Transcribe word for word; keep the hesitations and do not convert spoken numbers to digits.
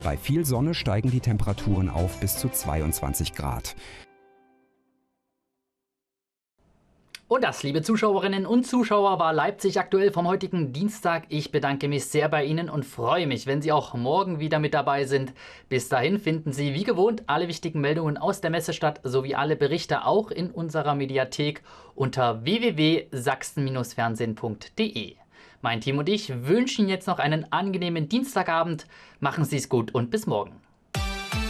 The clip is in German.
Bei viel Sonne steigen die Temperaturen auf bis zu zweiundzwanzig Grad. Und das, liebe Zuschauerinnen und Zuschauer, war Leipzig aktuell vom heutigen Dienstag. Ich bedanke mich sehr bei Ihnen und freue mich, wenn Sie auch morgen wieder mit dabei sind. Bis dahin finden Sie wie gewohnt alle wichtigen Meldungen aus der Messestadt sowie alle Berichte auch in unserer Mediathek unter w w w punkt sachsen Bindestrich fernsehen punkt de. Mein Team und ich wünschen jetzt noch einen angenehmen Dienstagabend. Machen Sie es gut und bis morgen.